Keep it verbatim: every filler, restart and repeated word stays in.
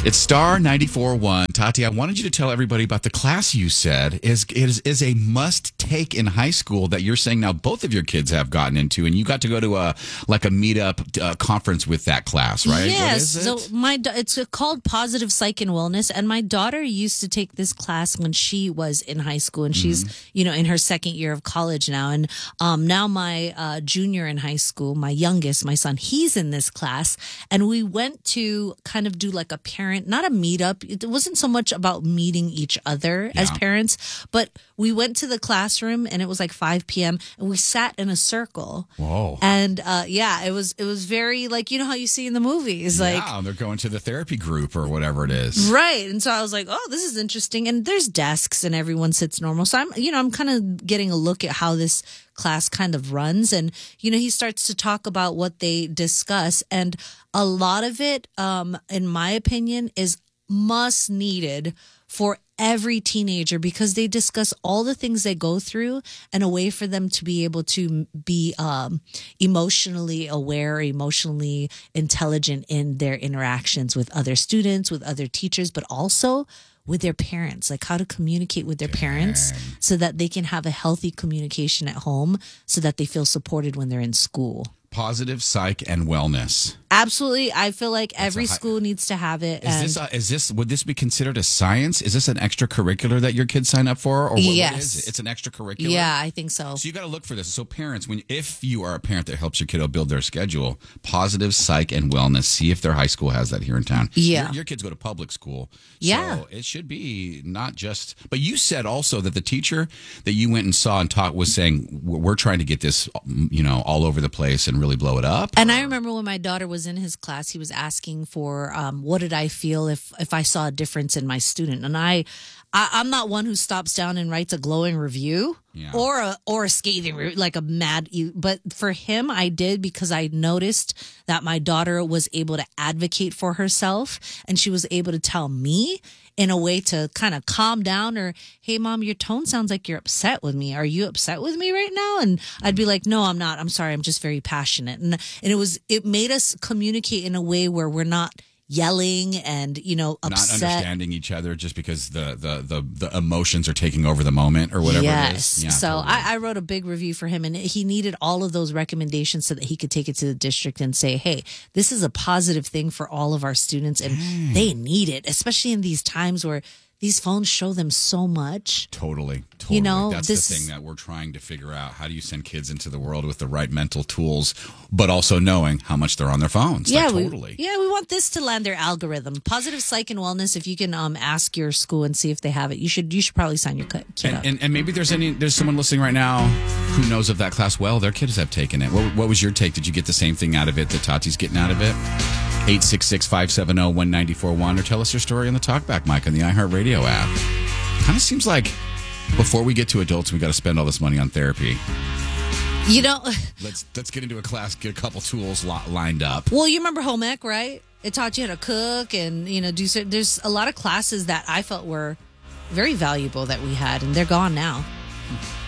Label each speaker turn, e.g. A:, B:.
A: It's Star ninety-four point one. Tati, I wanted you to tell everybody about the class you said is is is a must-take in high school that you're saying now both of your kids have gotten into, and you got to go to a like a meetup uh, conference with that class, right?
B: Yes. So my da- it's called Positive Psych and Wellness, and my daughter used to take this class when she was in high school, and she's mm-hmm. you know in her second year of college now, and um, now my uh, junior in high school, my youngest, my son, he's in this class, and we went to kind of do like a parent, not a meetup. It wasn't so much about meeting each other yeah. as parents, but we went to the classroom and it was like five p.m. and we sat in a circle.
A: Whoa.
B: And uh, yeah, it was it was very like, you know how you see in the movies. Like,
A: yeah, they're going to the therapy group or whatever it is.
B: Right. And so I was like, oh, this is interesting. And there's desks and everyone sits normal. So I'm, you know, I'm kind of getting a look at how this class kind of runs. And, you know, he starts to talk about what they discuss. And a lot of it, um, in my opinion, is must needed for every teenager because they discuss all the things they go through and a way for them to be able to be um, emotionally aware, emotionally intelligent in their interactions with other students, with other teachers, but also with their parents, like how to communicate with their Dang. parents so that they can have a healthy communication at home so that they feel supported when they're in school.
A: Positive Psych and Wellness.
B: Absolutely. I feel like That's every high... school needs to have it.
A: Is
B: and...
A: this, a, is this, would this be considered a science? Is this an extracurricular that your kids sign up for? Or what,
B: yes.
A: what is it? It's an extracurricular?
B: Yeah, I think so.
A: So you got to look for this. So parents, when if you are a parent that helps your kiddo build their schedule, Positive Psych and Wellness, see if their high school has that here in town.
B: Yeah.
A: Your, your kids go to public school.
B: Yeah.
A: So it should be not just, but you said also that the teacher that you went and saw and taught was saying, we're trying to get this, you know, all over the place and really blow it up.
B: And I remember when my daughter was in his class, he was asking for um, what did I feel if if I saw a difference in my student. And I, I I'm not one who stops down and writes a glowing review yeah. or a or a scathing review, like a mad. But for him, I did because I noticed that my daughter was able to advocate for herself, and she was able to tell me in a way to kind of calm down, or, hey, Mom, your tone sounds like you're upset with me. Are you upset with me right now? And I'd be like, no, I'm not. I'm sorry. I'm just very passionate. And and it was it made us communicate in a way where we're not yelling and, you know, upset.
A: Not understanding each other just because the the, the, the emotions are taking over the moment or whatever
B: yes.
A: it is. Yeah,
B: so
A: totally.
B: I, I wrote a big review for him, and he needed all of those recommendations so that he could take it to the district and say, hey, this is a positive thing for all of our students, and mm. they need it, especially in these times where these phones show them so much.
A: Totally. Totally.
B: You know,
A: that's
B: this,
A: the thing that we're trying to figure out. How do you send kids into the world with the right mental tools, but also knowing how much they're on their phones?
B: Yeah,
A: like, totally.
B: We, yeah, we want this to land their algorithm. Positive Psych and Wellness. If you can um, ask your school and see if they have it, you should you should probably sign your kid
A: and,
B: up.
A: And, and maybe there's any there's someone listening right now who knows of that class well. Their kids have taken it. What, what was your take? Did you get the same thing out of it that Tati's getting out of it? eight six six, five seven zero, one nine four one, or tell us your story on the Talkback mic on the iHeartRadio app. Kind of seems like before we get to adults, we got to spend all this money on therapy.
B: You know,
A: let's let's get into a class, get a couple tools li- lined up.
B: Well, you remember home ec, right? It taught you how to cook and, you know, do certain, there's a lot of classes that I felt were very valuable that we had, and they're gone now.